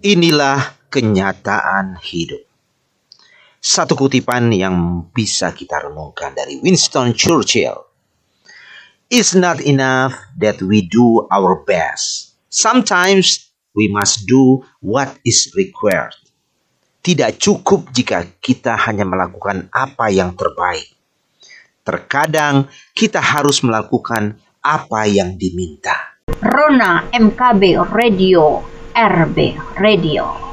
Inilah kenyataan hidup. Satu kutipan yang bisa kita renungkan dari Winston Churchill. It's not enough that we do our best. Sometimes we must do what is required. Tidak cukup jika kita hanya melakukan apa yang terbaik. Terkadang kita harus melakukan apa yang diminta. Rona MKB Radio, RB Radio.